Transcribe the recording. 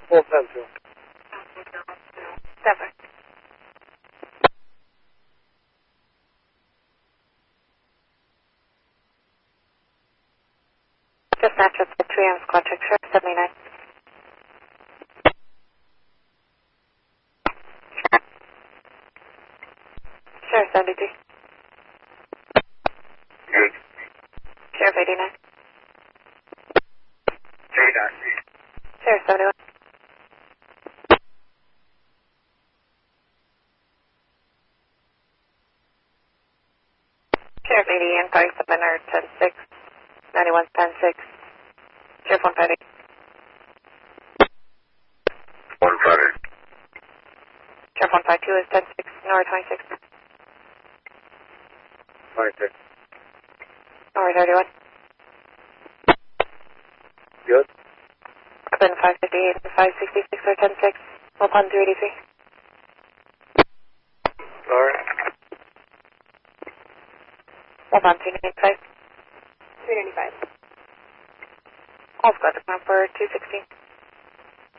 Full pencil. Denver. Dispatch up to 3 a.m. squad check, Sheriff 79. Sheriff 73. Good. Sheriff 89. Sheriff 71. Sheriff 80 and 57 or 10-6. 91 10-6. Sheriff 158. 158. Sheriff 152 is 10-6. Nor 26. 26. Nor 31. Good. Urban 558 and 566 or 10-6. Open 383. Sorry. Open 395. 395. All squad to come for 216.